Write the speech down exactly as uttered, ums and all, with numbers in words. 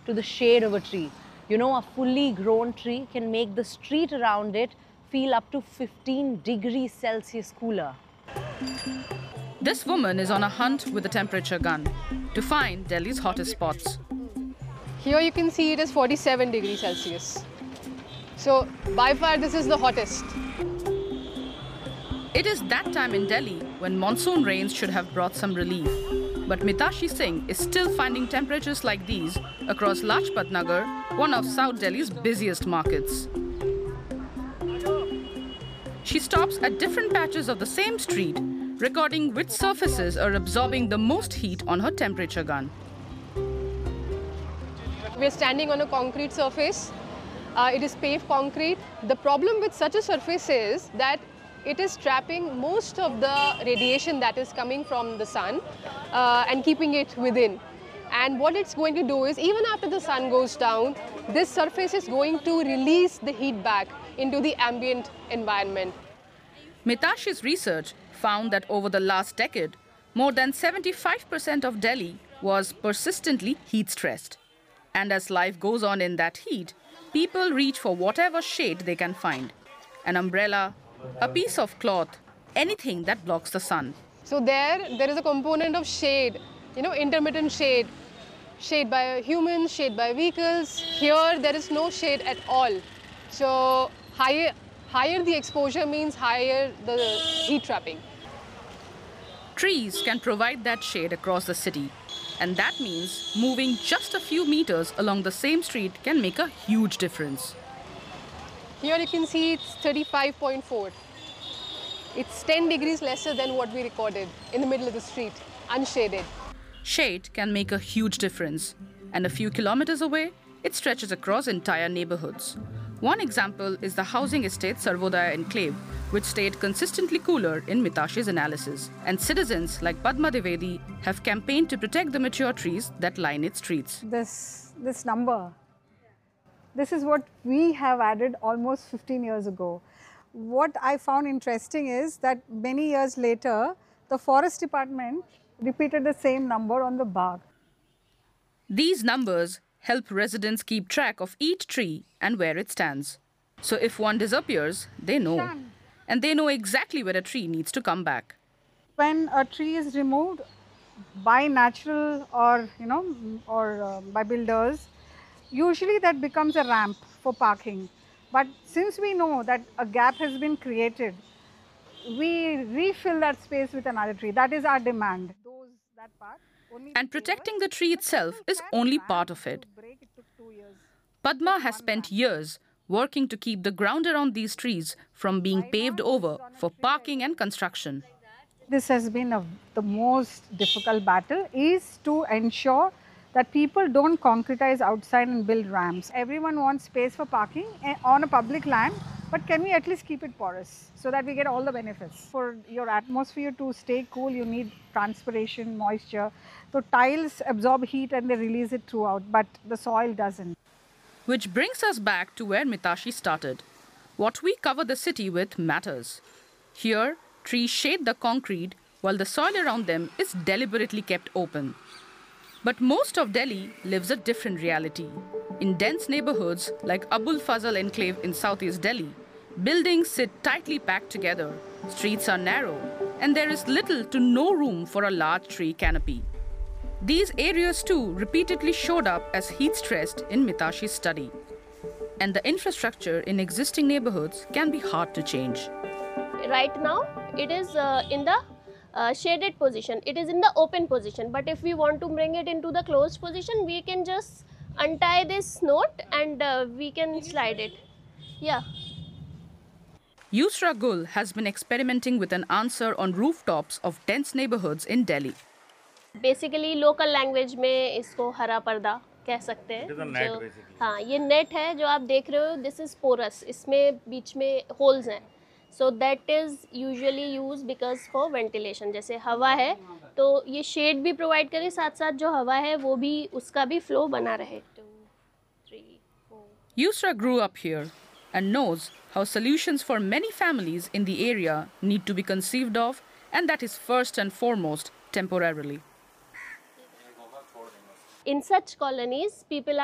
to the shade of a tree. You know, a fully grown tree can make the street around it feel up to fifteen degrees Celsius cooler. This woman is on a hunt with a temperature gun to find Delhi's hottest spots. Here you can see it is forty-seven degrees Celsius. So by far this is the hottest. It is that time in Delhi when monsoon rains should have brought some relief. But Mitashi Singh is still finding temperatures like these across Lajpat Nagar, one of South Delhi's busiest markets. She stops at different patches of the same street, recording which surfaces are absorbing the most heat on her temperature gun. We are standing on a concrete surface. Uh, it is paved concrete. The problem with such a surface is that it is trapping most of the radiation that is coming from the sun uh, and keeping it within. And what it's going to do is, even after the sun goes down, this surface is going to release the heat back into the ambient environment. Mitashi's research found that over the last decade, more than seventy-five percent of Delhi was persistently heat-stressed. And as life goes on in that heat, people reach for whatever shade they can find. An umbrella, a piece of cloth, anything that blocks the sun. So there, there is a component of shade, you know, intermittent shade. Shade by humans, shade by vehicles. Here, there is no shade at all. So higher, higher the exposure means higher the heat trapping. Trees can provide that shade across the city. And that means moving just a few meters along the same street can make a huge difference. Here you can see it's thirty-five point four. It's ten degrees lesser than what we recorded in the middle of the street, unshaded. Shade can make a huge difference. And a few kilometers away, it stretches across entire neighborhoods. One example is the housing estate Sarvodaya Enclave, which stayed consistently cooler in Mitashi's analysis. And citizens like Padma Devedi have campaigned to protect the mature trees that line its streets. This, this number, this is what we have added almost fifteen years ago. What I found interesting is that many years later, the Forest Department repeated the same number on the bark. These numbers help residents keep track of each tree and where it stands. So if one disappears, they know. And they know exactly where a tree needs to come back. When a tree is removed by natural or, you know, or uh, by builders, usually that becomes a ramp for parking. But since we know that a gap has been created, we refill that space with another tree. That is our demand. Those, that part, and protecting the tree itself is only part of it. Padma has spent years working to keep the ground around these trees from being paved over for parking and construction. This has been a, the most difficult battle, is to ensure that people don't concretize outside and build ramps. Everyone wants space for parking on a public land, but can we at least keep it porous so that we get all the benefits? For your atmosphere to stay cool, you need transpiration, moisture. So tiles absorb heat and they release it throughout, but the soil doesn't. Which brings us back to where Mitashi started. What we cover the city with matters. Here, trees shade the concrete while the soil around them is deliberately kept open. But most of Delhi lives a different reality. In dense neighborhoods like Abul Fazal Enclave in southeast Delhi, buildings sit tightly packed together, streets are narrow, and there is little to no room for a large tree canopy. These areas too repeatedly showed up as heat-stressed in Mitashi's study. And the infrastructure in existing neighborhoods can be hard to change. Right now, it is uh, in the uh, shaded position. It is in the open position. But if we want to bring it into the closed position, we can just untie this knot and uh, we can slide it. Yeah. Yusra Gul has been experimenting with an answer on rooftops of dense neighborhoods in Delhi. Basically, local language में इसको हरा पर्दा कह सकते हैं. जो हाँ ये नेट है जो आप देख रहे हो, this is porous. इसमें बीच में holes हैं. So that is usually used because for ventilation. जैसे हवा है तो ये shade भी provide करे, साथ साथ जो हवा है वो भी उसका भी flow बना रहे. Two, three, four. Yusra grew up here and knows how solutions for many families in the area need to be conceived of, and that is first and foremost temporarily. In such colonies, people are